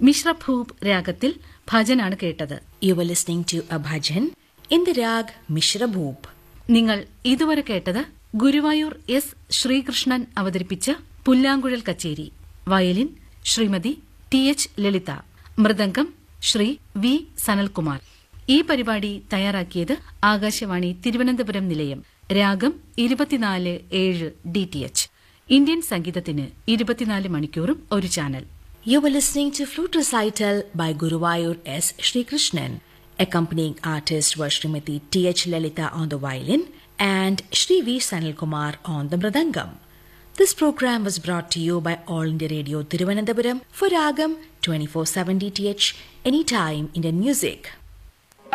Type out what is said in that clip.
മിശ്രഭൂപ് രാഗത്തിൽ ഭജനാണ് കേട്ടത്. You were listening to a bhajan in the rag Mishrabhoop. നിങ്ങൾ ഇതുവരെ കേട്ടത് ഗുരുവായൂർ എസ് ശ്രീകൃഷ്ണൻ അവതരിപ്പിച്ച പുല്ലാങ്കുഴൽ കച്ചേരി. വയലിൻ ശ്രീമതി TH ലളിത, മൃദംഗം ശ്രീ V സനൽകുമാർ. ഈ പരിപാടി തയ്യാറാക്കിയത് ആകാശവാണി തിരുവനന്തപുരം നിലയം. രാഗം 24/7 DTH. ഇന്ത്യൻ സംഗീതത്തിന് 24 മണിക്കൂറും ഒരു channel. You were listening to flute recital by Guruvayur S. Srikrishnan. Accompanying artists were Srimati TH Lalita on the violin and Shri V Sanalkumar on the mridangam. This program was brought to you by All India Radio Thiruvananthapuram for Ragam 24/7 DTH, anytime Indian music.